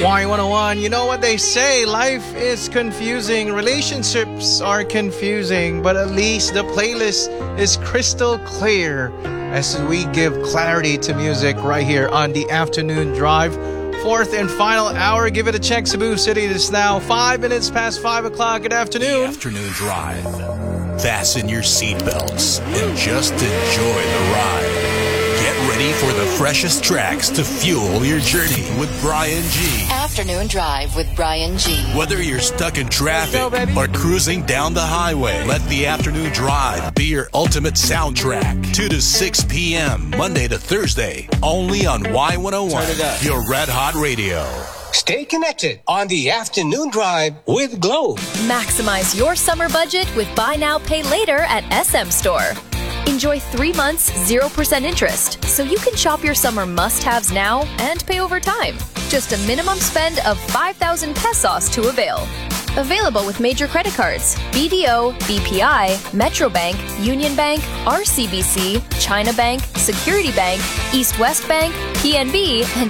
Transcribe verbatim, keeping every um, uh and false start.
Y one oh one, you know what they say, life is confusing, relationships are confusing, but at least the playlist is crystal clear as we give clarity to music right here on the Afternoon Drive. Fourth and final hour, give it a check, Cebu City. It is now five minutes past five o'clock. Good afternoon. The Afternoon Drive. Fasten your seatbelts and just enjoy the ride. Get ready for the freshest tracks to fuel your journey with Brian G. Afternoon Drive with Brian G. Whether you're stuck in traffic or cruising down the highway, let the Afternoon Drive be your ultimate soundtrack. two to six p.m. Monday to Thursday, only on Y one oh one, your red hot radio. Stay connected on the Afternoon Drive with Globe. Maximize your summer budget with Buy Now, Pay Later at S M Store. Enjoy three months, zero percent interest, so you can shop your summer must-haves now and pay over time. Just a minimum spend of five thousand pesos to avail. Available with major credit cards, B D O, B P I, Metrobank, Union Bank, R C B C, China Bank, Security Bank, East West Bank, P N B, and